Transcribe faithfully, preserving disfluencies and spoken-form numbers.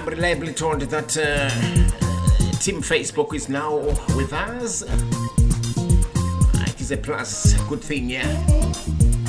I'm reliably told that uh, Team Facebook is now with us. It is a plus, good thing, yeah.